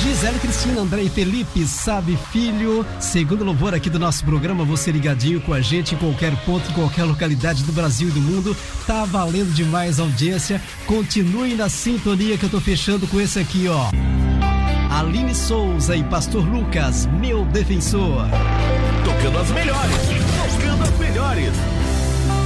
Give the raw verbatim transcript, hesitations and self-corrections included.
Gisele Cristina, André e Felipe, Sabe Filho, segundo louvor aqui do nosso programa, você ligadinho com a gente em qualquer ponto, em qualquer localidade do Brasil e do mundo, tá valendo demais a audiência, continue na sintonia que eu tô fechando com esse aqui, ó. Aline Souza e Pastor Lucas, Meu Defensor. Tocando as melhores, tocando as melhores.